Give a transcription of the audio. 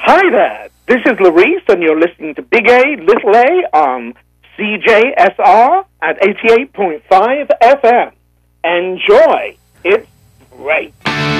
Hi there, this is Larice, and you're listening to Big A, Little A on CJSR at 88.5 FM. Enjoy. It's great.